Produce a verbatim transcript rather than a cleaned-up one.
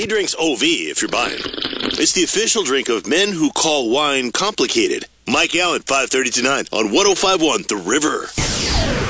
He drinks O V if you're buying. It's the official drink of men who call wine complicated. Mike Allen, five thirty to nine on one oh five point one The River.